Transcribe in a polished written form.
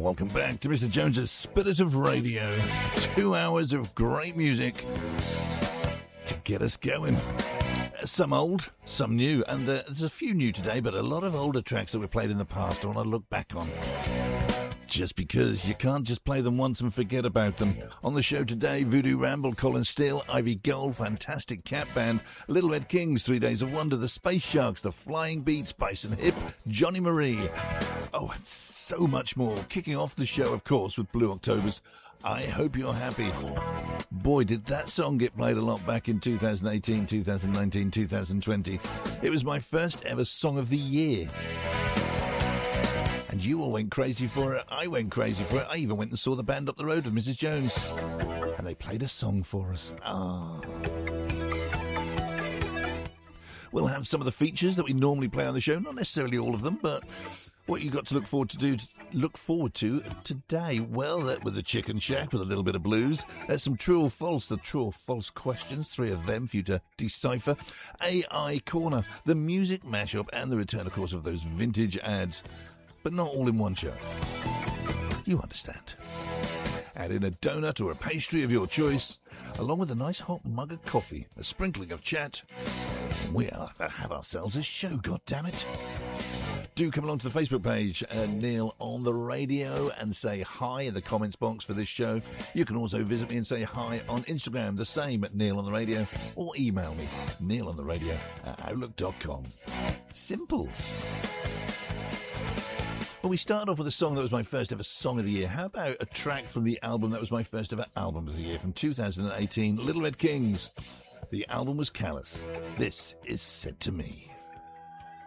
welcome back to Mr. Jones's Spirit of Radio. 2 hours of great music to get us going. Some old, some new, and there's a few new today, but a lot of older tracks that were played in the past I want to look back on. Just because you can't just play them once and forget about them. On the show today, Voodoo Ramble, Colin Steele, Ivy Gold, Fantastic Cat Band, Little Red Kings, 3 Days of Wonder, The Space Sharks, The Flying Beats, Bison Hip, Johnny Marie. Oh, and so much more. Kicking off the show, of course, with Blue Octobers. I Hope You're Happy. Boy, did that song get played a lot back in 2018, 2019, 2020. It was my first ever Song of the Year. And you all went crazy for it. I went crazy for it. I even went and saw the band up the road with Mrs. Jones. And they played a song for us. We'll have some of the features that we normally play on the show. Not necessarily all of them, but what you got to look forward to today. Well, with the Chicken Shack with a little bit of blues. There's some true or false, the true or false questions, 3 of them for you to decipher. AI Corner, the music mashup, and the return, of course, of those vintage ads. But not all in one show. You understand. Add in a donut or a pastry of your choice, along with a nice hot mug of coffee, a sprinkling of chat. We have ourselves a show, goddammit. Do come along to the Facebook page, Neil on the Radio, and say hi in the comments box for this show. You can also visit me and say hi on Instagram, the same at Neil on the Radio, or email me, neilontheradio@outlook.com. Simples. Well, we start off with a song that was my first ever Song of the Year. How about a track from the album that was my first ever Album of the Year from 2018, Little Red Kings. The album was Callous. This is Said to Me.